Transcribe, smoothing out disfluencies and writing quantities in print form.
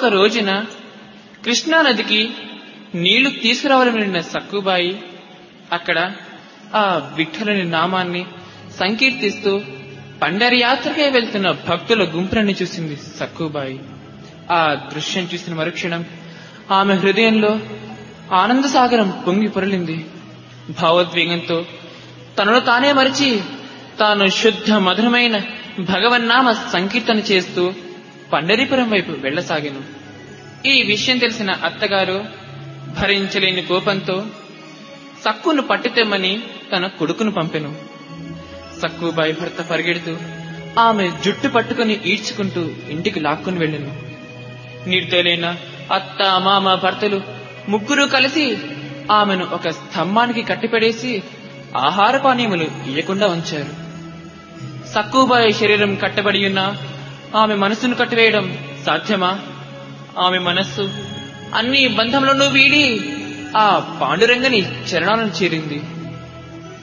ఒక రోజున కృష్ణానదికి నీళ్లు తీసుకురావాలని వెళ్ళిన సక్కుబాయి అక్కడ ఆ విఠలుని నామాన్ని సంకీర్తిస్తూ పండరి యాత్రకే వెళ్తున్న భక్తుల గుంపులని చూసింది సక్కుబాయి. ఆ దృశ్యం చూసిన మరుక్షణం ఆమె హృదయంలో ఆనంద సాగరం పొంగి పొరలింది. భావోద్వేగంతో తనను తానే మరిచి తాను శుద్ధ మధురమైన భగవన్నామ సంకీర్తన చేస్తూ పండరీపురం వైపు వెళ్లసాగాను. ఈ విషయం తెలిసిన అత్తగారు భరించలేని కోపంతో సక్కును పట్టుతెమ్మని తన కొడుకును పంపెను. సక్కుబాయి భర్త పరిగెడుతూ ఆమె జుట్టు పట్టుకుని ఈడ్చుకుంటూ ఇంటికి లాక్కుని వెళ్ళాను. నిర్దయులైన అత్త మామ భర్తలు ముగ్గురు కలిసి ఆమెను ఒక స్తంభానికి కట్టిపడేసి ఆహార పానీయములు ఇయ్యకుండా ఉంచారు. సక్కుబాయి శరీరం కట్టబడి ఉన్న ఆమె మనస్సును కట్టివేయడం సాధ్యమా? ఆమె మనస్సు అన్ని బంధములను వీడి ఆ పాండురంగని చరణాలను చేరింది.